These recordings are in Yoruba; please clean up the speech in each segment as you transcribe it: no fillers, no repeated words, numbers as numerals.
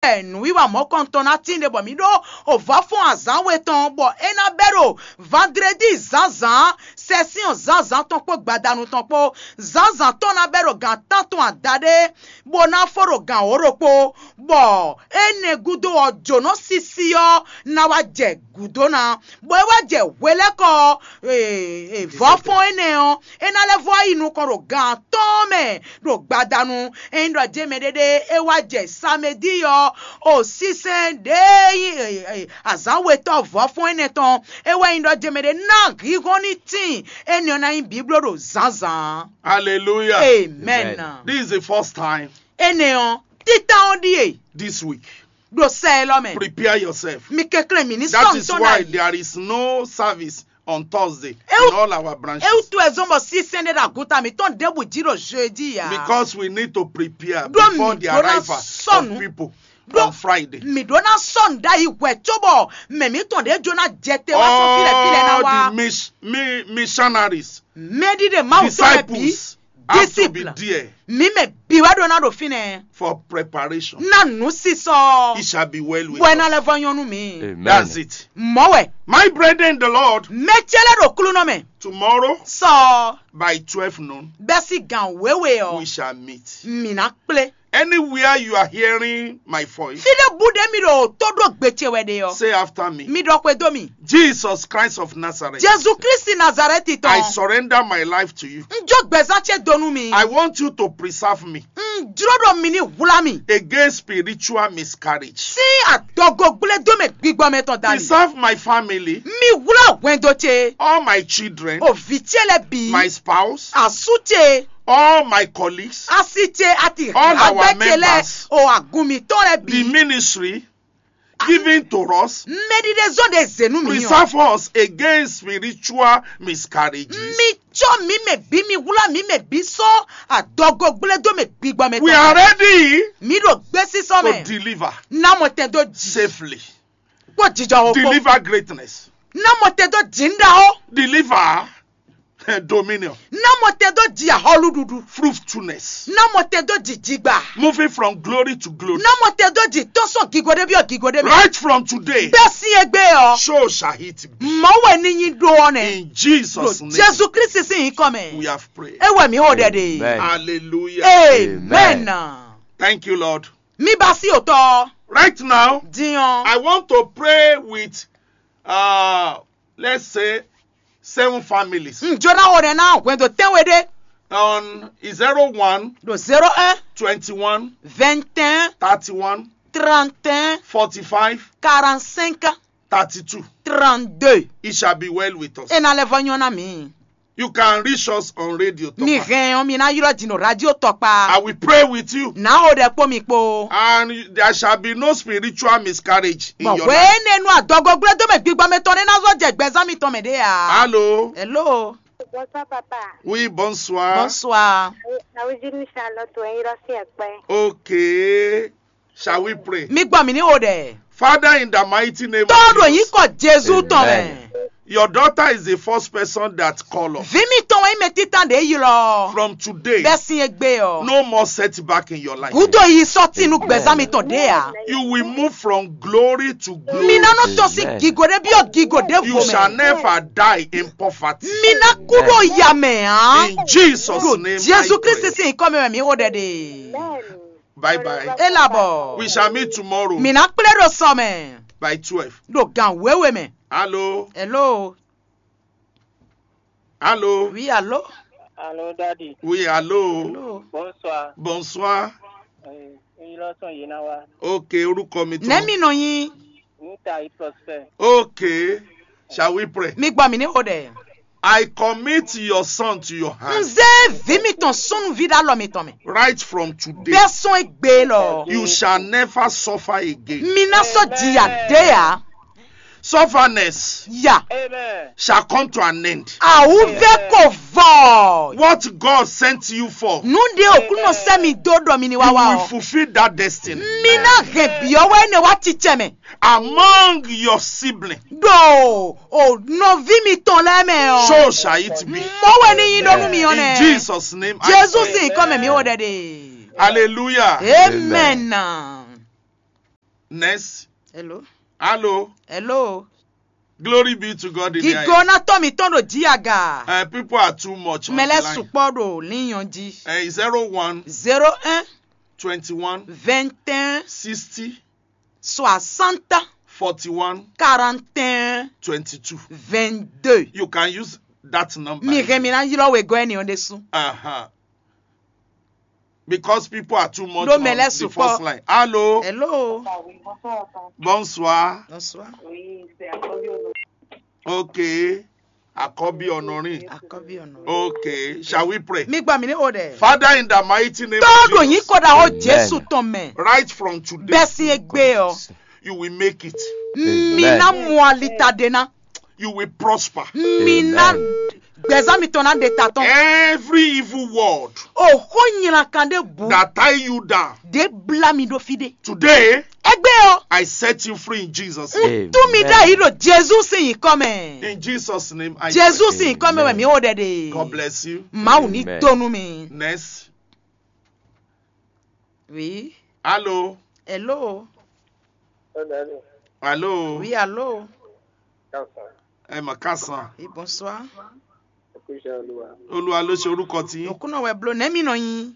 nu iwa mo konton na tinde bo mi do o va fun azan we ton bo ena bero vendredi zazan session zazan ton po gbadanu ton po zazan ton na bero gan tanton adade bo na foro gan oropo bo ene gudo ojo no sisio na wa je gudo na bo e wa je weleko va fun ene o ena le vo inu kon ro gan ton me ro gbadanu endo je medede e wa je samedi yo o sisen de azan we to vo fun ene ton e wa endo je mede na gigoni tin ene ona in biblo ro zanzan. Hallelujah. Amen. This is the first time Ene on tita on die this week. do say lo me Prepare yourself. mi kekle mi ni That son is ton why na there is no service on Thursday Eu- in all our branches. e tu ezombo si sende da guta mi ton debu jiro jeudi ya Because we need to prepare Don't before me the go na arrival son. of people Don't- on Friday. mi do na son da iwe chobo me mi ton de jona jete wa so file na All wa the missionaries, medi de ma to me bi disciples have to be discipline there mi me bi wa do na do fine for preparation. na nu si so It shall be well with buena us. le vanyonu mi Amen. That's it. mowe My brethren in the Lord, mechele do kulu no me tomorrow so by 12 noon, besi gan wewe o we shall meet. mi na ple Anywhere you are hearing my voice, file bude mi do todo gbeche wede yo say after me, mi do kwe do mi Jesus Christ of Nazareth, Jesu Christi Nazareti ton I surrender my life to you. njo gbezache donu mi I want you to preserve me njuro do mi ni wula mi against spiritual miscarriage. si adogo gbule do me gbigbo me ton dali Preserve my family, mi wula wendoche all my children, o vichele bi my spouse, asute all my colleagues, asite ati All our agbechele members. o agumi ton le the bi ministry given to us. medide zo de zenu mi yo Preserve us against spiritual miscarriages. mi cho mi me bi mi wula mi me bi so adogo gbule do me gbigbo me We ton are ready mi do gbe si so to me deliver na mo te do ji safely. po jijo o ko Deliver greatness. na mo te do jinda o Deliver dominion. na mo te do ji aholududu Fruitfulness. na mo te do ji jigba Moving from glory to glory. na mo te do ji toso gigode bi o gigode mi Right from today, besi egbe o so shall it be. mo we ni yin do one In Jesus' name, Jesu Christi sin yin come we have prayed. ewe mi ho dede Amen. Hallelujah. amen Thank you, Lord. mi ba si oto Right now, diyan I want to pray with, let's say, 7 families. njona ore na gwendo tenwede On 01, do 01 21, 21 31, 31 45, 45 32. 32 It shall be well with us. e na le vanyona mi You can reach us on radio. mi Topa. ren mi na yiro dino radio topa I will pray with you. na o de po mi po And there shall be no spiritual miscarriage in mo your we life. nenu adogo gbule do me gbigba me ton na zo je gbeza mi ton me de ya Hello. hello Bonsoir, papa. Oui, bonsoir. bonsoir Àwùjọ Charlotte ẹ̀yin lọ sí ẹ̀pẹ́. Okay. Shall we pray? mi gbo mi ni o de Father, in the mighty name of todo yin Jesus, ko Jesu ton me Amen. your daughter is the first person that called us. vi mi ton we me titan de yi lo From today, besin egbe o no more setback in your life. gudo yi so tinu gbeza mi ton de ya You will move from glory to mi glory. na no to si Amen. gigode bi o gigode You vo shall me never die in poverty. mi na kuro ya me han In Jesus' name, Jesu I Christi pray. sin come mi o de de Bẹ́ẹ̀ni. Bye-bye. elabo We shall meet tomorrow mi na ple do so me by 12. do gan wewe me Hello. hello Hello. oui allo Allô, Daddy. Oui, hello. hello Bonsoir. Bonsoir. Ẹ̀yin lọ́sàn yìí náà wá. Okay, orúkọ mi tó. nemi no yin Níta ìprọ̀sẹ̀. Okay. Shall we pray? mi gbo mi ni o de I commit your son to your hands. nze vi mi ton sunu vida lo mi ton me Right from today, beson egbe lo you shall never suffer again. mi na so jiya de ya Sufferness ya Amen. shall come to an end. awuve ko vo What God sent you for, you nunde okuno se mi dodo mi ni wa wa will o fulfill that destiny. mi na ge bi o we ne wa tiche me Among your siblings, do o no vi mi ton le me o so shall it be. mo we ni yin donu mi o In ne Jesus' name, I Jesus pray. sin come mi o de de Hallelujah. amen Next. Hello. Hello. Hello. Glory be to God in the highest. Gigona Tommy Tondo Diaga. People are too much on the Mele line. Supodo Linyonji. 01 01 21 21 60 60 41 41 22. 22. You can use that number. Miremina yilo we go any on desu. Because people are too much No, on mais the laisse first support. line. Hello. Hello. Bonsoir. Bonsoir. Oui, c'est Akobi Ono. Okay. Akobi Honorin. Akobi ono. Okay. Shall we pray? Mi gba mi ni ode. Father, in the mighty name Todo of yin Jesus, koda o Amen. Jesu ton me. right from today, Besi egbe o. you will make it. Mina mwalita dena. You will prosper. Mina gbeza mi tona de taton. Every evil word O ho nyina kande bu. that tie you down, De bla mi do fide. today, Egbe o. I set you free in Jesus' name. Amen. Tu mi da hiro Jesu sin yin come. In Jesus' name, I Jesu pray. sin yin come we mi ode de. God bless you. Ma uni Amen. tonu mi. Next. Oui. Hello. Hello. Hello. Oui, allô. Makasan. Oui, bonsoir. Olúwa ló ṣe orúkọ tí yín. Okuna we blow nemi no yin.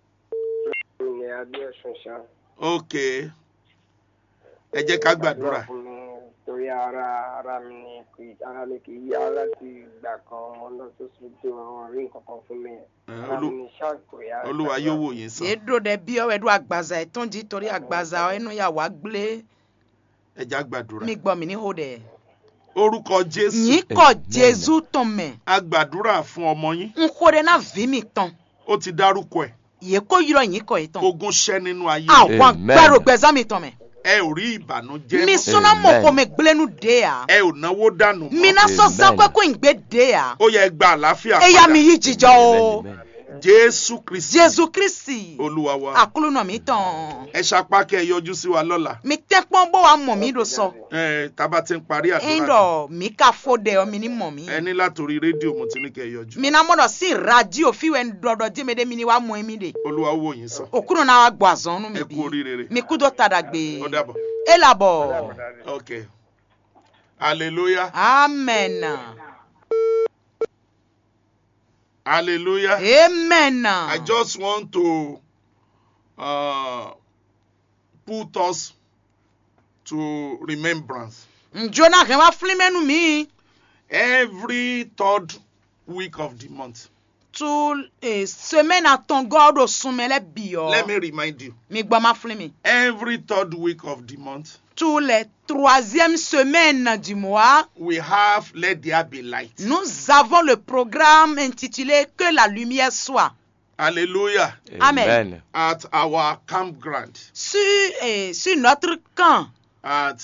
Okay. Ẹ jẹ́ ká gbàdúrà. Torí ara mi kì í yá láti ìgbà kan mo lọ tó sojú àwọn rí nǹkan kan fún mi. Ara mi ṣáàkó yá. Olúwa yóò wò yín sàn. Edo de bi o edu agbaza eton di tori agbaza o enu ya wa gble Ẹ jẹ́ á gbàdúrà. mi gbo mi ni hode. Orúkọ Jésù. Yin ko Jesu ton me. A gbàdúrà fún ọmọ yín. Nkore na vi mi ton. Ó ti dárúkọ ẹ̀. Ye ko yiro yin ko iton. Ogun ṣẹ́ nínú ayé. Àwọn Amen. gbaro gbeza mi ton me. Ẹ ò rí ìbànújẹ́ Mi mọ́. sona mo Amen. ko me gblenu de ya. Ẹ ò náwó dànù Mi mọ́. na so Amen. zakwe ko ingbe de ya. Ó yẹ gba àlàáfíà E ya padà. mi yi jijo o. Amen. Jésù Kristi. Jesu Christi. Olúwa wa. Akulu no mi ton. Ẹ ṣapá kẹ́ ẹ yọjú sí wa lọ́la. Mi te pon bo wa mo mi do so. Tá bá ti ń parí àdúrà. Indo mi ka fode o mi ni mo mi. Ẹ ní látòrí rédíò mo ti ní kẹ́ ẹ yọjú. Mina modo si radio fi we ndodo di mede mini wa mo emi de. Olúwa wò yín sàn. Okuno na wa gbo azonu mi Ẹ bi. kú oríire. Mi kudo tadagbe. Ó dàbọ̀. Elabo. Okay. Hallelujah. Amen. Hallelujah. Amen. I just want to put us to remembrance. Njona ke wa flimenu mi. Every third week of the month. Tu semaine à ton God au soumele bio. Let me remind you. Mi gbo ma flimi. Every third week of the month, Tous les troisième semaine du mois, we have Let There Be Light. nous avons le programme intitulé Que la lumière soit. Hallelujah. Amen. At our campground Sur notre camp, at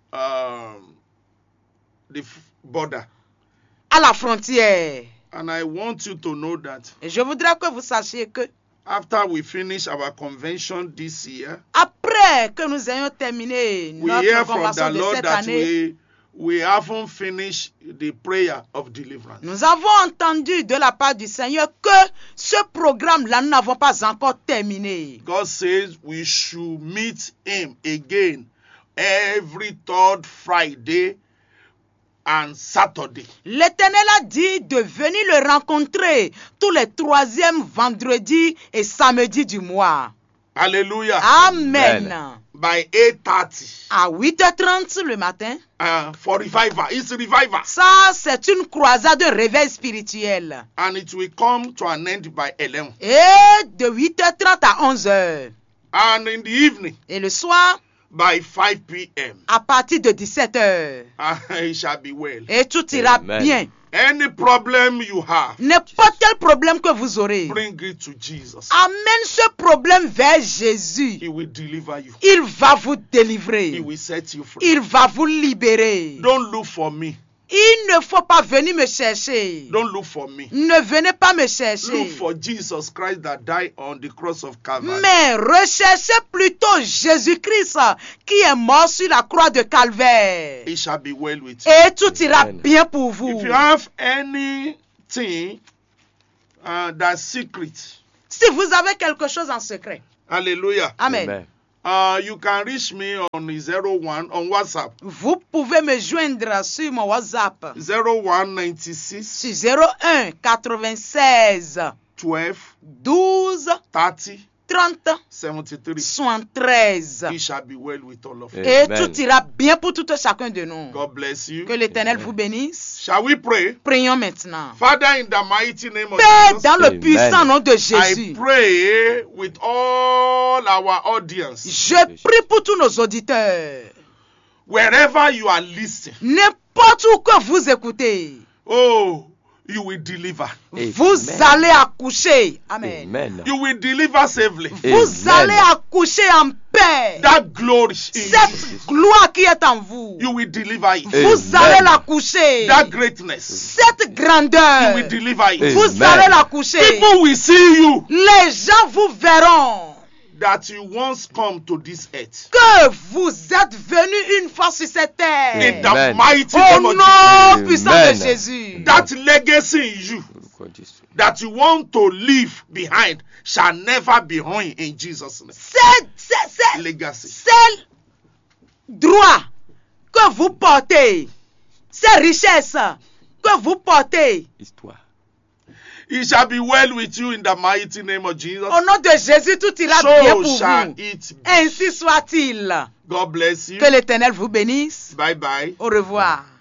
the border. à la frontière. And I want you to know that Et je voudrais que vous sachiez que after we finish our convention this year, après que nous ayons terminé we hear notre from the convention de Lord cette that année, we haven't finished the prayer of deliverance. nous avons entendu de la part du Seigneur que ce programme-là, nous n'avons pas encore terminé. God says we should meet Him again every third Friday and Saturday. L'Éternel a dit de venir le rencontrer tous les troisièmes vendredis et samedis du mois. Hallelujah. Amen. By 8:30 À 8h30 le matin. for revival. It's revival. Ça, c'est une croisade de réveil spirituel. And it will come to an end by 11. Et de 8h30 à 11h. And in the evening Et le soir, by 5 p.m. à partir de 17h. It shall be well. Et tout ira Amen. bien. Any problem you have, N'importe quel problème que vous aurez, bring it to Jesus. amène ce problème vers Jésus. He will deliver you. Il va vous He délivrer. will set you free. Il va vous libérer. Don't look for me. Il ne faut pas venir me chercher. Don't look for me. Ne venez pas me chercher. Look for Jesus Christ that died on the cross of Calvary. Mais recherchez plutôt Jésus-Christ qui est mort sur la croix de Calvaire. It shall be well with you. Et tout ira Amen. bien pour vous. If you have anything that's secret, Si vous avez quelque chose en secret, hallelujah. Amen. Amen. You can reach me on 01 on WhatsApp. Vous pouvez me joindre sur mon WhatsApp 0196 sur 01 96 12 12 30 30 73. 73. It shall be well with all of you. Et Amen. tout ira bien pour tout chacun de nous. God bless you. Que l'Éternel vous bénisse. Shall we pray? Prions maintenant. Father, in the mighty name of Père, Jesus, dans le Amen. puissant nom de I Jésus, pray with all our audience, je prie pour tous nos auditeurs. wherever you are listening, N'importe où que vous écoutez, oh, you will deliver. vous Amen. allez accoucher. Amen. Amen. You will deliver safely. Vous Amen. allez accoucher en paix. That glory in you, Cette gloire qui est en vous, you will deliver it. vous Amen. allez l'accoucher. That greatness, Cette grandeur, you will deliver it. Amen. vous allez l'accoucher. People will see you Les gens vous verront that you once come to this earth. que vous êtes venus une fois sur cette terre. In the Amen. mighty Au name of Jesus. nom Amen. puissant de Jésus. That legacy in you that you want to leave behind shall never be ruined in Jesus' name. C'est Legacy. droit que vous portez, ces richesses que vous portez. Histoire. It shall be well with you in the mighty name of Jesus. Au nom de Jésus, tout ira bien So pour shall vous. it be. Ainsi soit-il. God bless you. Que l'Éternel vous bénisse. Bye bye. Au revoir.